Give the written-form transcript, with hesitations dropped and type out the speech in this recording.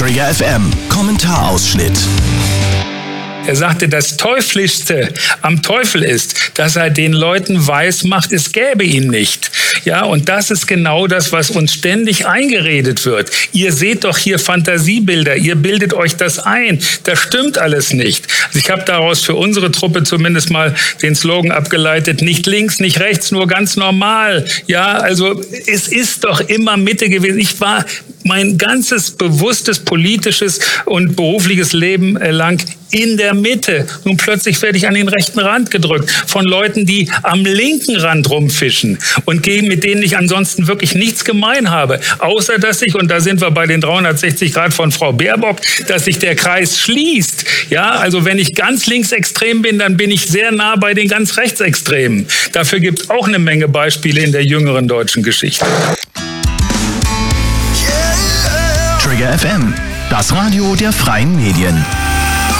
Trigger FM Kommentarausschnitt. Er sagte, das Teuflischste am Teufel ist, dass er den Leuten weismacht, es gäbe ihn nicht. Ja, und das ist genau das, was uns ständig eingeredet wird. Ihr seht doch hier Fantasiebilder, ihr bildet euch das ein. Das stimmt alles nicht. Also ich habe daraus für unsere Truppe zumindest mal den Slogan abgeleitet, nicht links, nicht rechts, nur ganz normal. Ja, also es ist doch immer Mitte gewesen. Ich war mein ganzes bewusstes politisches und berufliches Leben lang in der Mitte. Nun plötzlich werde ich an den rechten Rand gedrückt von Leuten, die am linken Rand rumfischen und mit denen ich ansonsten wirklich nichts gemein habe. Außer dass sich, und da sind wir bei den 360 Grad von Frau Baerbock, dass sich der Kreis schließt. Ja, also wenn ich ganz linksextrem bin, dann bin ich sehr nah bei den ganz rechtsextremen. Dafür gibt es auch eine Menge Beispiele in der jüngeren deutschen Geschichte. Trigger FM, das Radio der freien Medien.